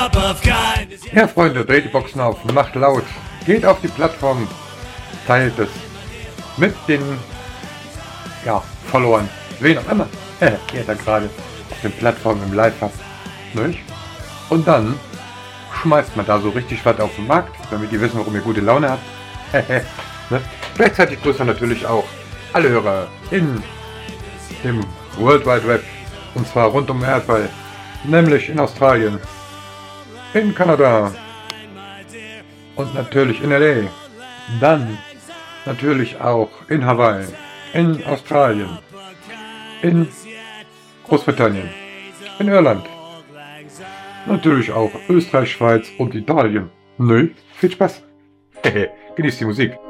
Ja, Freunde, dreht die Boxen auf, macht laut, geht auf die Plattform, teilt es mit den Followern, wen auch immer ihr da gerade auf den Plattformen im Live habt, nicht? Und dann schmeißt man da so richtig was auf den Markt, damit die wissen, warum ihr gute Laune habt. Ne? Gleichzeitig grüßt man natürlich auch alle Hörer in dem World Wide Web, und zwar rund um den Erdball, nämlich in Australien, in Kanada und natürlich in LA, dann natürlich auch in Hawaii, in Australien, in Großbritannien, in Irland, natürlich auch Österreich, Schweiz und Italien. Nö, viel Spaß. Genießt die Musik.